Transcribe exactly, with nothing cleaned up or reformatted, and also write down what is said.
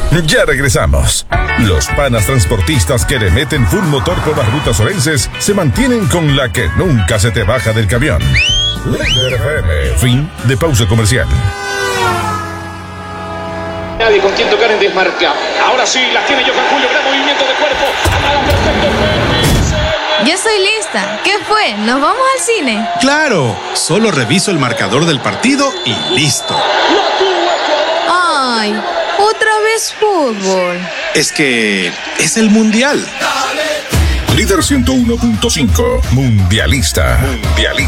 Ya regresamos. Los panas transportistas que le meten full motor por las rutas orenses se mantienen con la que nunca se te baja del camión. Líder F M. Fin de pausa comercial. Nadie con quien tocar en desmarca. Ahora sí, las tiene Johan Julio. Gran movimiento de cuerpo. Nada perfecto. Ya estoy lista. ¿Qué fue? ¿Nos vamos al cine? Claro, solo reviso el marcador del partido y listo. Ay, otra vez fútbol. Es que es el Mundial. Líder ciento uno punto cinco. Mundialista. Mundialista.